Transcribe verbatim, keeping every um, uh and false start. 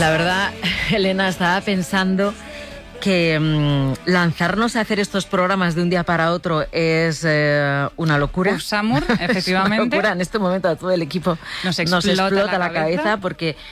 La verdad, Elena, estaba pensando que mmm, lanzarnos a hacer estos programas de un día para otro es eh, una locura. Samur, efectivamente. Es una locura. En este momento a todo el equipo nos explota, nos explota la, la cabeza. cabeza porque